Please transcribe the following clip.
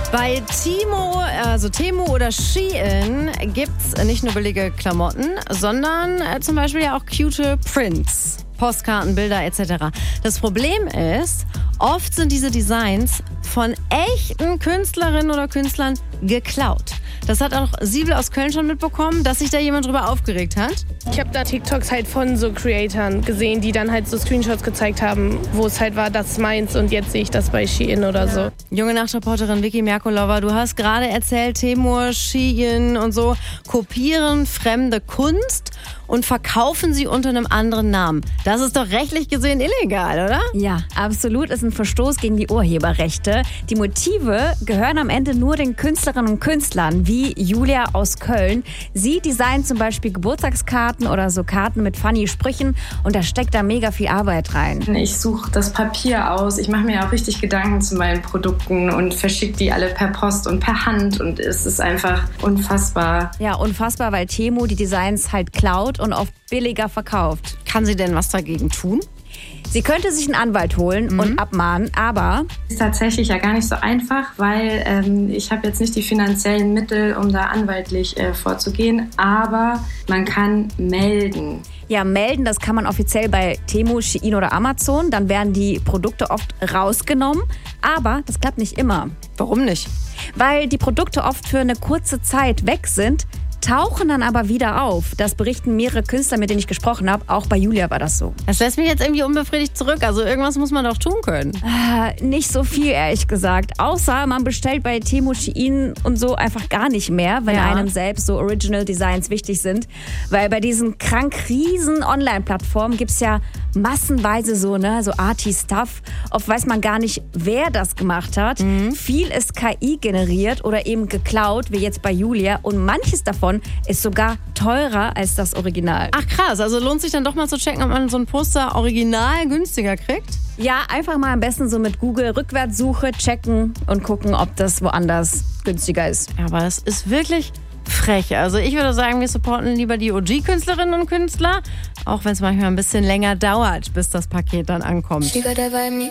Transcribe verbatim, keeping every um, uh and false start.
Bei Timo, also Temu oder Shein gibt's nicht nur billige Klamotten, sondern äh, zum Beispiel ja auch cute Prints, Postkarten, Bilder et cetera. Das Problem ist, oft sind diese Designs von echten Künstlerinnen oder Künstlern geklaut. Das hat auch Siebel aus Köln schon mitbekommen, dass sich da jemand drüber aufgeregt hat. Ich habe da TikToks halt von so Creatoren gesehen, die dann halt so Screenshots gezeigt haben, wo es halt war, das ist meins und jetzt sehe ich das bei Shein oder so. Junge Nachtreporterin Vicky Merkulova, du hast gerade erzählt, Temu, Shein und so kopieren fremde Kunst und verkaufen sie unter einem anderen Namen. Das ist doch rechtlich gesehen illegal, oder? Ja, absolut. Ist ein Verstoß gegen die Urheberrechte. Die Motive gehören am Ende nur den Künstlerinnen und Künstlern, wie Julia aus Köln. Sie designt zum Beispiel Geburtstagskarten oder so Karten mit funny Sprüchen und da steckt da mega viel Arbeit rein. Ich suche das Papier aus. Ich mache mir auch richtig Gedanken zu meinen Produkten und verschicke die alle per Post und per Hand und es ist einfach unfassbar. Ja, unfassbar, weil Temu die Designs halt klaut und oft billiger verkauft. Kann sie denn was dagegen tun? Sie könnte sich einen Anwalt holen mhm. und abmahnen, aber... Ist tatsächlich ja gar nicht so einfach, weil ähm, ich habe jetzt nicht die finanziellen Mittel, um da anwaltlich äh, vorzugehen, aber man kann melden. Ja, melden, das kann man offiziell bei Temu, Shein oder Amazon. Dann werden die Produkte oft rausgenommen, aber das klappt nicht immer. Warum nicht? Weil die Produkte oft für eine kurze Zeit weg sind, tauchen dann aber wieder auf. Das berichten mehrere Künstler, mit denen ich gesprochen habe. Auch bei Julia war das so. Das lässt mich jetzt irgendwie unbefriedigt zurück. Also irgendwas muss man doch tun können. Äh, nicht so viel, ehrlich gesagt. Außer man bestellt bei Temu, Shein und so einfach gar nicht mehr, wenn ja. einem selbst so Original Designs wichtig sind. Weil bei diesen krank riesen Online-Plattformen gibt es ja massenweise so, ne, so Arty-Stuff. Oft weiß man gar nicht, wer das gemacht hat. Mhm. Viel ist K I generiert oder eben geklaut, wie jetzt bei Julia. Und manches davon ist sogar teurer als das Original. Ach krass, also lohnt sich dann doch mal zu checken, ob man so ein Poster original günstiger kriegt? Ja, einfach mal am besten so mit Google Rückwärtssuche checken und gucken, ob das woanders günstiger ist. Ja, aber das ist wirklich frech. Also ich würde sagen, wir supporten lieber die O G-Künstlerinnen und Künstler, auch wenn es manchmal ein bisschen länger dauert, bis das Paket dann ankommt.